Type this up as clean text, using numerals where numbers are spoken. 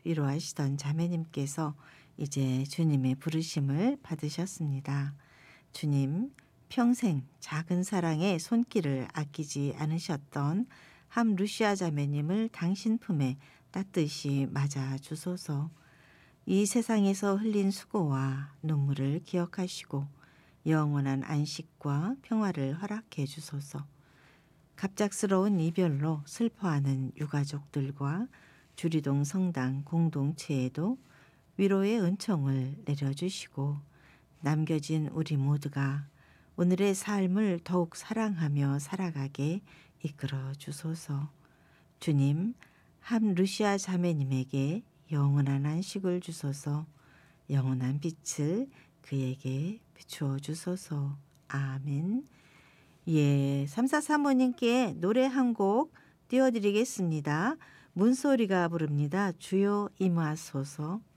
위로하시던 자매님께서 이제 주님의 부르심을 받으셨습니다. 주님, 평생 작은 사랑에 손길을 아끼지 않으셨던 함루시아 자매님을 당신 품에 따뜻이 맞아 주소서. 이 세상에서 흘린 수고와 눈물을 기억하시고 영원한 안식과 평화를 허락해 주소서. 갑작스러운 이별로 슬퍼하는 유가족들과 주리동 성당 공동체에도 위로의 은총을 내려주시고 남겨진 우리 모두가 오늘의 삶을 더욱 사랑하며 살아가게 이끌어 주소서. 주님, 함루시아 자매님에게 영원한 안식을 주소서. 영원한 빛을 그에게 비추어 주소서. 아멘. 예, 3435님께 노래 한 곡 띄워드리겠습니다. 문소리가 부릅니다. 주여 임하소서.